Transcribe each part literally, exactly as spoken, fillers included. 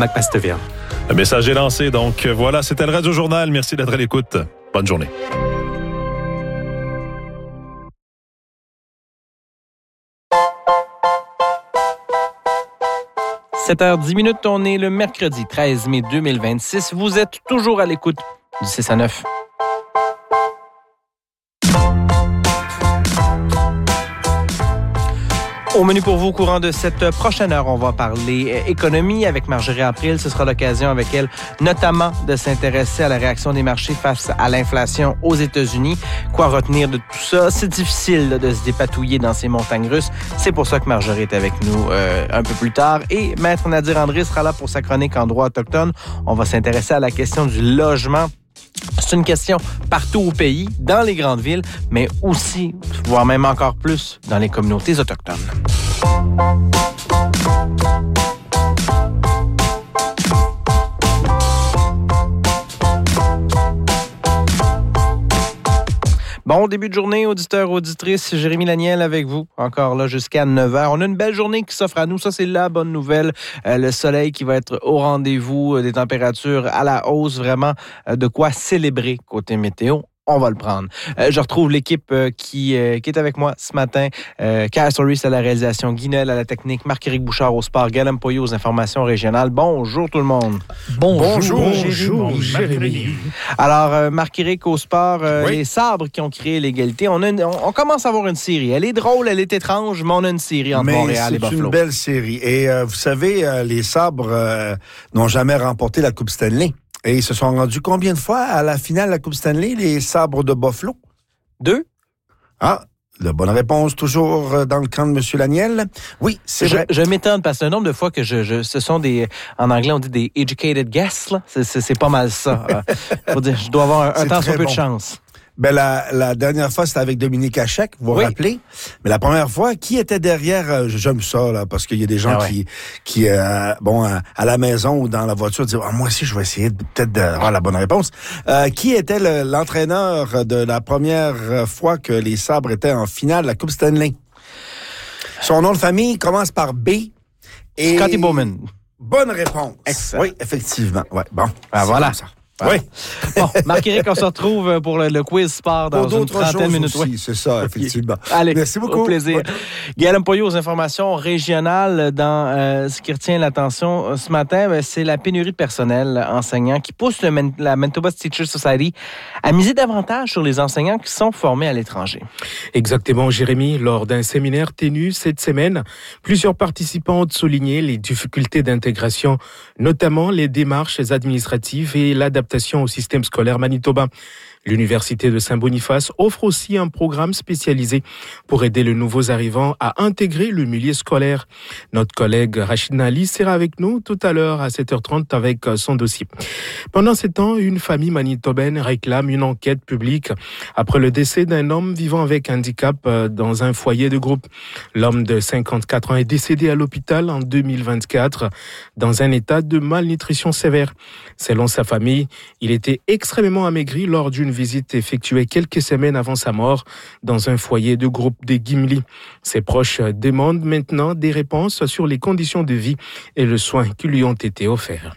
McMasterville. Le message est lancé, donc voilà, c'était le Radio Journal. Merci d'être à l'écoute. Bonne journée. sept heures dix minutes, on est le mercredi treize mai deux mille vingt-six. Vous êtes toujours à l'écoute du six à neuf. Au menu pour vous, au courant de cette prochaine heure, on va parler économie avec Marjorie April. Ce sera l'occasion avec elle, notamment, de s'intéresser à la réaction des marchés face à l'inflation aux États-Unis. Quoi retenir de tout ça? C'est difficile là, de se dépatouiller dans ces montagnes russes. C'est pour ça que Marjorie est avec nous euh, un peu plus tard. Et Maître Nadir André sera là pour sa chronique en droit autochtone. On va s'intéresser à la question du logement. C'est une question partout au pays, dans les grandes villes, mais aussi, voire même encore plus, dans les communautés autochtones. Bon début de journée, auditeurs, auditrices. Jérémy Laniel avec vous, encore là jusqu'à neuf heures. On a une belle journée qui s'offre à nous. Ça, c'est la bonne nouvelle. Euh, le soleil qui va être au rendez-vous, euh, des températures à la hausse. Vraiment, euh, de quoi célébrer côté météo. On va le prendre. Euh, je retrouve l'équipe euh, qui, euh, qui est avec moi ce matin. Euh, Kyle Soris à la réalisation, Guy Noël à la technique, Marc-Éric Bouchard au sport, Guillaume Poyot aux informations régionales. Bonjour tout le monde. Bonjour, Bonjour, Bonjour Jérémy. Alors, euh, Marc-Éric au sport, euh, Oui. les sabres qui ont créé l'égalité. On, a une- on, on commence à avoir une série. Elle est drôle, elle est étrange, mais on a une série entre Mais Montréal et c'est Buffalo. une belle série. Et euh, vous savez, euh, les sabres euh, n'ont jamais remporté la Coupe Stanley. Et ils se sont rendus combien de fois à la finale de la Coupe Stanley, les sabres de Buffalo? Deux? Ah, la bonne réponse, toujours euh, dans le camp de M. Laniel. Oui, c'est Je, vrai. je m'étonne parce que le nombre de fois que je, je ce sont des, en anglais on dit des educated guesses, là. C'est, c'est, c'est pas mal ça. Euh, faut dire, je dois avoir un, un C'est temps très un peu bon. de chance. Ben, la, la dernière fois, c'était avec Dominique Hachek, vous vous Oui. rappelez? Mais la première fois, qui était derrière? euh, J'aime ça, là, parce qu'il y a des gens Ah ouais. qui, qui euh, bon, à, à la maison ou dans la voiture, disent, ah, moi aussi, je vais essayer de, peut-être d'avoir la bonne réponse. Euh, qui était le- l'entraîneur de la première fois que les sabres étaient en finale de la Coupe Stanley? Son nom de famille commence par B. Et... Scotty Bowman. Bonne réponse. Excellent. Oui, effectivement. Ouais, bon. Ah, C'est voilà. comme ça. Oui. Bon, Marc-Éric, on se retrouve pour le, le quiz sport dans Pour une d'autres trentaine de choses minutes. aussi, Oui. c'est ça, effectivement. Allez, merci beaucoup. au plaisir. Guillaume Poyot aux informations régionales. Dans euh, ce qui retient l'attention euh, ce matin, ben, c'est la pénurie de personnel enseignant qui pousse le, Man- la Manitoba Teachers Society à miser davantage sur les enseignants qui sont formés à l'étranger. Exactement, Jérémy. Lors d'un séminaire tenu cette semaine, plusieurs participants ont souligné les difficultés d'intégration, notamment les démarches administratives et l'adaptation au système scolaire manitobain. L'Université de Saint-Boniface offre aussi un programme spécialisé pour aider les nouveaux arrivants à intégrer le milieu scolaire. Notre collègue Rachid Nali sera avec nous tout à l'heure à sept heures trente avec son dossier. Pendant ce temps, une famille manitobaine réclame une enquête publique après le décès d'un homme vivant avec handicap dans un foyer de groupe. L'homme de cinquante-quatre ans est décédé à l'hôpital en deux mille vingt-quatre dans un état de malnutrition sévère. Selon sa famille, il était extrêmement amaigri lors d'une visite effectuée quelques semaines avant sa mort dans un foyer de groupe des Gimli. Ses proches demandent maintenant des réponses sur les conditions de vie et le soin qui lui ont été offerts.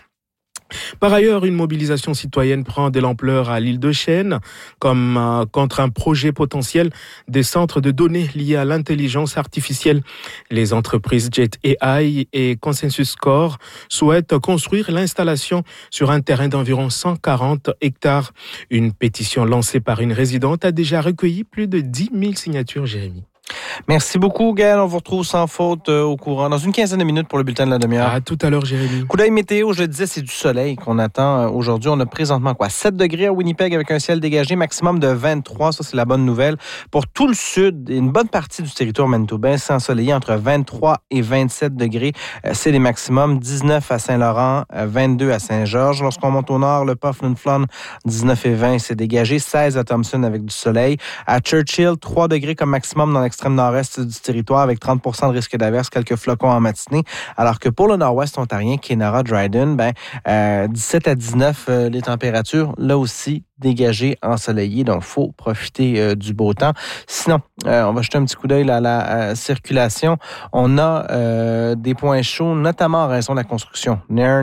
Par ailleurs, une mobilisation citoyenne prend de l'ampleur à l'île de Chêne, comme euh, contre un projet potentiel des centres de données liés à l'intelligence artificielle. Les entreprises Jet A I et Consensus Score souhaitent construire l'installation sur un terrain d'environ cent quarante hectares. Une pétition lancée par une résidente a déjà recueilli plus de dix mille signatures, Jérémy. Merci beaucoup, Gaël. On vous retrouve sans faute euh, au courant dans une quinzaine de minutes pour le bulletin de la demi-heure. À tout à l'heure, Jérémy. Coup d'œil météo, je le disais, c'est du soleil qu'on attend euh, aujourd'hui. On a présentement quoi? sept degrés à Winnipeg avec un ciel dégagé, maximum de vingt-trois. Ça, c'est la bonne nouvelle. Pour tout le sud et une bonne partie du territoire manitobain, c'est ensoleillé entre vingt-trois et vingt-sept degrés. Euh, c'est les maximums. dix-neuf à Saint-Laurent, euh, vingt-deux à Saint-Georges. Lorsqu'on monte au nord, le Puffin Flon, dix-neuf et vingt, c'est dégagé. seize à Thompson avec du soleil. À Churchill, trois degrés comme maximum dans l'extrême nord-est du territoire avec trente pour cent de risque d'averse, quelques flocons en matinée. Alors que pour le nord-ouest ontarien, Kenora, Dryden, ben, euh, dix-sept à dix-neuf, euh, les températures, là aussi, dégagées, ensoleillées. Donc, il faut profiter euh, du beau temps. Sinon, euh, on va jeter un petit coup d'œil à la euh, circulation. On a euh, des points chauds, notamment en raison de la construction. Nairn